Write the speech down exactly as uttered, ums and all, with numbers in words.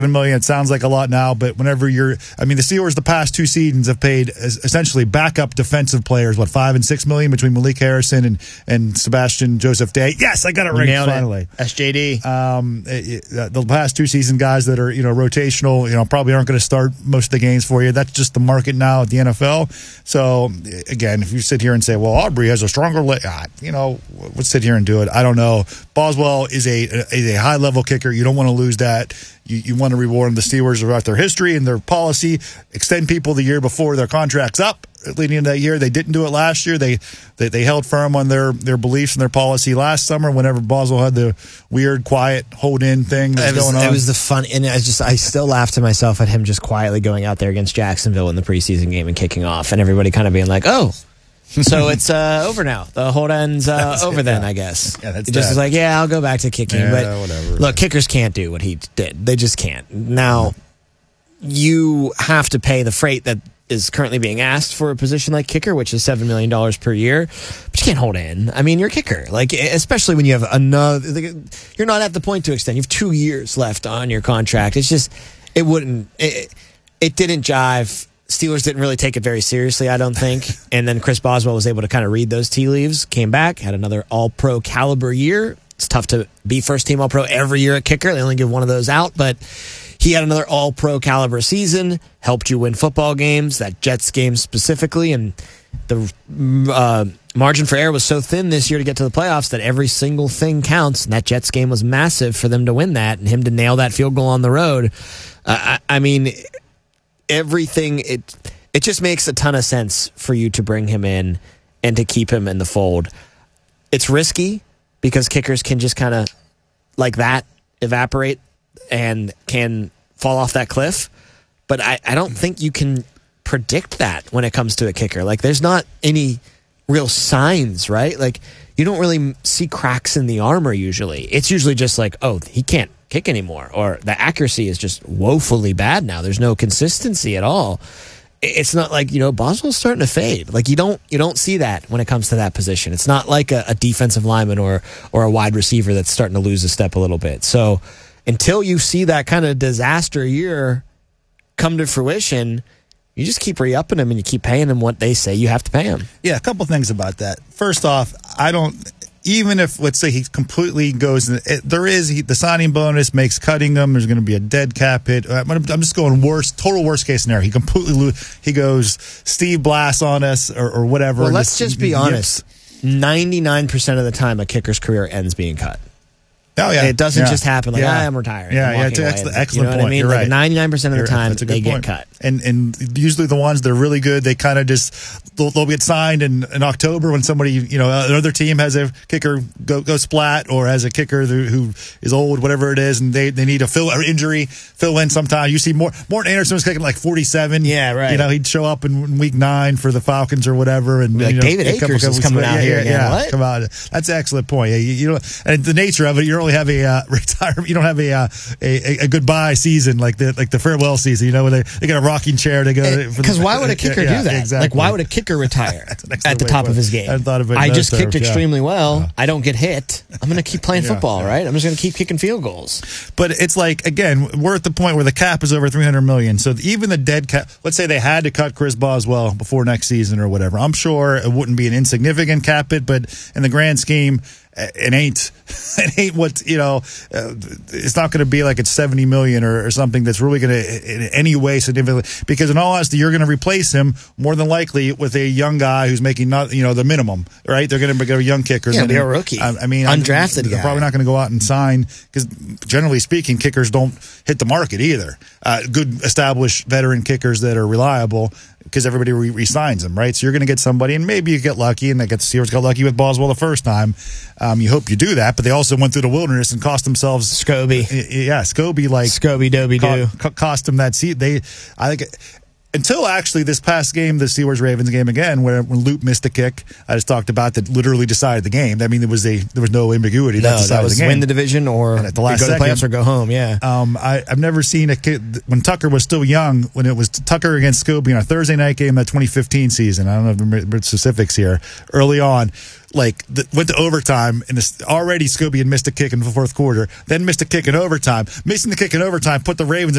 million. It sounds like a lot now, but whenever you're, I mean, the Steelers the past two seasons have paid essentially backup defensive players, what, five and six million between Malik Harrison and, and Sebastian Joseph Day. Yes, I got it right finally. It. S J D. Um, it, it, the past two season guys that are, you know, rotational, you know, probably aren't going to start most of the games for you. That's just the market now at the N F L. So again, if you sit here and say, well, Aubrey has a stronger, le-, ah, you know, let's sit here and do it. I don't know. Boswell is a, is a high level kicker. You don't want to lose that. You, you want to reward them. The Steelers about their history and their policy. Extend people the year before their contract's up. Leading into that year, they didn't do it last year. They they, they held firm on their, their beliefs and their policy last summer. Whenever Boswell had the weird, quiet, hold-in thing that was, was going on, it was the fun. And I just I still laugh to myself at him just quietly going out there against Jacksonville in the preseason game and kicking off, and everybody kind of being like, "Oh." So it's uh, over now. The hold end's uh, over it, then, yeah. I guess. Yeah, that's he just bad. was like, yeah, I'll go back to kicking. Yeah, but whatever. Look, kickers can't do what he did. They just can't. Now, you have to pay the freight that is currently being asked for a position like kicker, which is seven million dollars per year. But you can't hold in. I mean, you're a kicker. Like, especially when you have another... You're not at the point to extend. You have two years left on your contract. It's just... It wouldn't... It, it didn't jive... Steelers didn't really take it very seriously, I don't think. And then Chris Boswell was able to kind of read those tea leaves, came back, had another all-pro caliber year. It's tough to be first-team all-pro every year at kicker. They only give one of those out, but he had another all-pro caliber season, helped you win football games, that Jets game specifically, and the uh, margin for error was so thin this year to get to the playoffs that every single thing counts, and that Jets game was massive for them to win that, and him to nail that field goal on the road. Uh, I, I mean... Everything, it it just makes a ton of sense for you to bring him in and to keep him in the fold. It's risky because kickers can just kind of like that evaporate and can fall off that cliff. But I, I don't think you can predict that when it comes to a kicker. Like, there's not any real signs, right? Like, you don't really see cracks in the armor usually. It's usually just like, oh, he can't kick anymore, or the accuracy is just woefully bad now. There's no consistency at all. It's not like, you know, Boswell's starting to fade. Like, you don't you don't see that when it comes to that position. It's not like a, a defensive lineman or or a wide receiver that's starting to lose a step a little bit. So until you see that kind of disaster year come to fruition, you just keep re-upping him and you keep paying him what they say you have to pay him. Yeah, a couple things about that. First off, I don't... Even if, let's say, he completely goes, it, there is he, the signing bonus makes cutting him. There's going to be a dead cap hit. I'm, I'm just going worst, total worst case scenario. He completely lose. He goes Steve Blass on us or, or whatever. Well, let's just, just be honest. ninety-nine percent of the time, a kicker's career ends being cut. Oh, yeah. It doesn't yeah. just happen like, yeah. ah, I'm retired. Yeah, I'm yeah, it's an excellent, excellent you know point. What I mean? You're like right. ninety-nine percent of the time, they point. get cut. And and usually the ones that are really good, they kind of just, they'll, they'll get signed in, in October when somebody, you know, another team has a kicker go, go splat or has a kicker who is old, whatever it is, and they, they need a fill or injury, fill in sometime. You see more, Morton Anderson was kicking like forty-seven. Yeah, right. You know, he'd show up in week nine for the Falcons or whatever. And like you know, David Akers couple, couple is coming out yeah, here yeah, again. Yeah, what? Come on. That's an excellent point. You, you know, and the nature of it, you don't really have a uh, retirement, you don't have a, uh, a a goodbye season like the like the farewell season, you know, where they, they get a rocking chair to go. Because why would a kicker yeah, do that? Exactly. Like, why would a kicker retire at the top of his game? I, thought of it I just kicked terms, extremely yeah. well. Yeah. I don't get hit. I'm going to keep playing yeah, football, yeah. right? I'm just going to keep kicking field goals. But it's like, again, we're at the point where the cap is over three hundred million dollars. So even the dead cap, let's say they had to cut Chris Boswell before next season or whatever. I'm sure it wouldn't be an insignificant cap hit, but in the grand scheme, it ain't it ain't what, you know, uh, it's not going to be like it's seventy million or, or something that's really going to in any way significantly, because in all honesty, you're going to replace him more than likely with a young guy who's making not, you know, the minimum, right? They're going to get a young kicker. Yeah, be a rookie. I, I mean, undrafted they're guy. probably not going to go out and sign, because generally speaking, kickers don't hit the market either. Uh, good established veteran kickers that are reliable, because everybody re- re-signs them, right? So you're going to get somebody, and maybe you get lucky, and they get the Steelers got lucky with Boswell the first time. Um, you hope you do that, but they also went through the wilderness and cost themselves Scobie. Yeah, Scobie like Scobie Dobie co- do co- cost them that seat. They, I think, until actually this past game, the Steelers-Ravens game again, where when Luke missed a kick, I just talked about that literally decided the game. I mean, there was a there was no ambiguity. No, that decided that was the game. Win the division or at the last go to second, playoffs or go home. Yeah. Um, I, I've never seen a kid when Tucker was still young. When it was Tucker against Scobie on a Thursday night game, that twenty fifteen season. I don't know the remember specifics here. Early on, like the, went to overtime, and this, already Scobie had missed a kick in the fourth quarter. Then missed a kick in overtime. Missing the kick in overtime put the Ravens